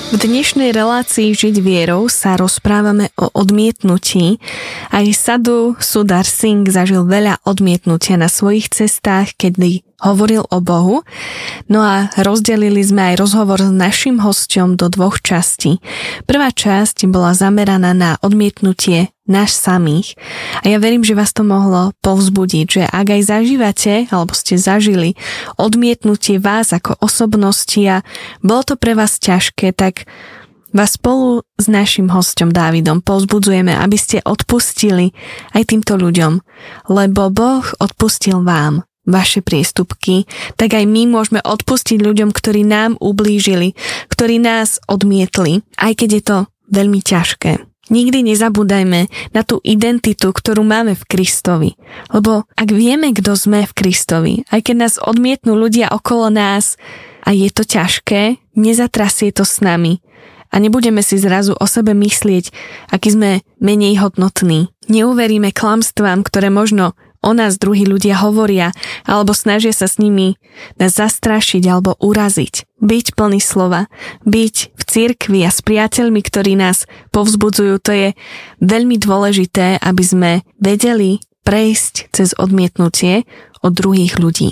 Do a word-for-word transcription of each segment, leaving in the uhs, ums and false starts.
V dnešnej relácii Žiť vierou sa rozprávame o odmietnutí. Aj Sadhu Sundar Singh zažil veľa odmietnutia na svojich cestách, kedy hovoril o Bohu. No a rozdelili sme aj rozhovor s našim hosťom do dvoch častí. Prvá časť bola zameraná na odmietnutie nás samých. A ja verím, že vás to mohlo povzbudiť, že ak aj zažívate, alebo ste zažili odmietnutie vás ako osobnosti a bolo to pre vás ťažké, tak vás spolu s našim hosťom Dávidom povzbudzujeme, aby ste odpustili aj týmto ľuďom, lebo Boh odpustil vám vaše priestupky, tak aj my môžeme odpustiť ľuďom, ktorí nám ublížili, ktorí nás odmietli, aj keď je to veľmi ťažké. Nikdy nezabúdajme na tú identitu, ktorú máme v Kristovi. Lebo ak vieme, kto sme v Kristovi, aj keď nás odmietnú ľudia okolo nás a je to ťažké, nezatrasie to s nami. A nebudeme si zrazu o sebe myslieť, aký sme menej hodnotní. Neuveríme klamstvám, ktoré možno o nás druhí ľudia hovoria, alebo snažia sa s nimi nás zastrašiť alebo uraziť. Byť plný slova, byť v cirkvi a s priateľmi, ktorí nás povzbudzujú, to je veľmi dôležité, aby sme vedeli prejsť cez odmietnutie od druhých ľudí.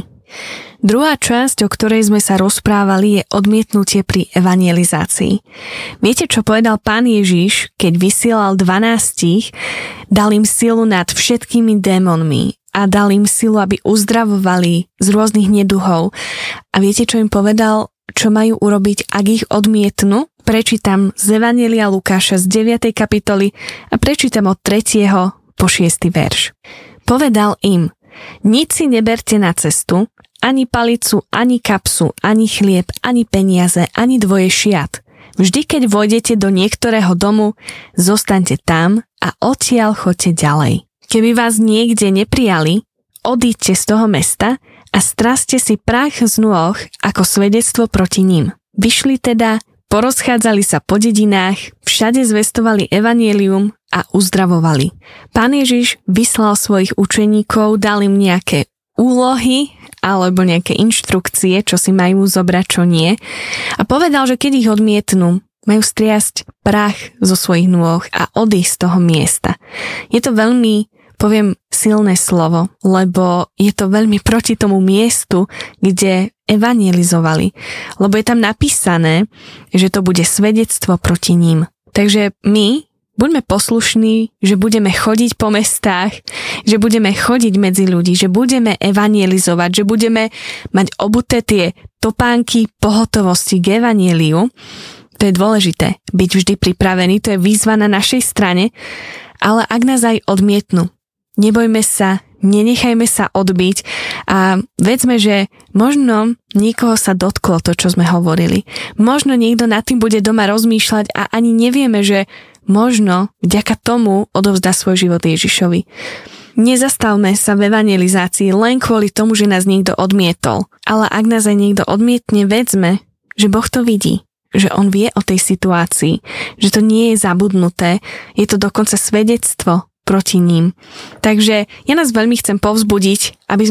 Druhá časť, o ktorej sme sa rozprávali, je odmietnutie pri evangelizácii. Viete, čo povedal Pán Ježiš, keď vysielal dvanástich, dal im silu nad všetkými démonmi a dal im silu, aby uzdravovali z rôznych neduhov. A viete, čo im povedal, čo majú urobiť, ak ich odmietnú? Prečítam z Evanjelia Lukáša z deviatej kapitoly a prečítam od tretieho po šiesty verš. Povedal im: nič si neberte na cestu, ani palicu, ani kapsu, ani chlieb, ani peniaze, ani dvoje šiat. Vždy, keď vojdete do niektorého domu, zostaňte tam a odtiaľ choďte ďalej. Keby vás niekde neprijali, odíďte z toho mesta a straste si prach z nôh ako svedectvo proti ním. Vyšli teda, porozchádzali sa po dedinách, všade zvestovali evanjelium a uzdravovali. Pán Ježiš vyslal svojich učeníkov, dal im nejaké úlohy alebo nejaké inštrukcie, čo si majú zobrať, čo nie. A povedal, že keď ich odmietnú, majú striasť prach zo svojich nôh a odísť z toho miesta. Je to veľmi, poviem, silné slovo, lebo je to veľmi proti tomu miestu, kde evangelizovali. Lebo je tam napísané, že to bude svedectvo proti ním. Takže my buďme poslušní, že budeme chodiť po mestách, že budeme chodiť medzi ľudí, že budeme evangelizovať, že budeme mať obuté tie topánky pohotovosti k evanjeliu. To je dôležité, byť vždy pripravený, to je výzva na našej strane, ale ak nás aj odmietnú, nebojme sa, nenechajme sa odbiť a vedzme, že možno niekoho sa dotklo to, čo sme hovorili. Možno niekto nad tým bude doma rozmýšľať a ani nevieme, že možno vďaka tomu odovzdá svoj život Ježišovi. Nezastavme sa v evangelizácii len kvôli tomu, že nás niekto odmietol. Ale ak nás aj niekto odmietne, vedzme, že Boh to vidí. Že on vie o tej situácii. Že to nie je zabudnuté. Je to dokonca svedectvo proti ním. Takže ja nás veľmi chcem povzbudiť, aby